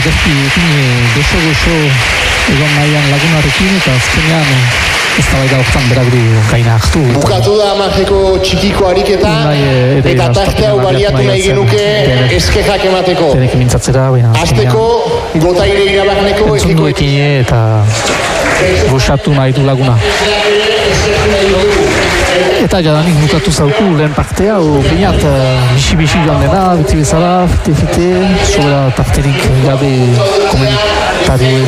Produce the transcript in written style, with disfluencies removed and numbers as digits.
goxo egon nahian lagunarekin, eta azkenean ez da baita hortan berak du gaina hartu. Bukatu da marjeko txikiko ariketa, eta tarte hau baliatu nahi genuke eskejak emateko. Tenek mintzatzera, baina azteko, gotaire irabagneko entzunduekin eta goxatu nahi du laguna. Eta jadanik bukatu zauku lehen partea, bainat bisi-bisi joan dena, beti bezala, fite-fite, sobera tarterik gabe komentario